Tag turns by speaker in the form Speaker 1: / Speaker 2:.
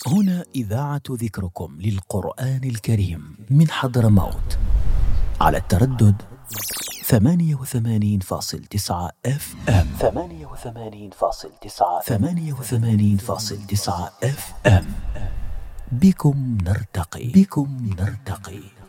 Speaker 1: هنا إذاعة ذكركم للقرآن الكريم من حضرموت على التردد 88.9 FM 88.9 FM. بكم نرتقي.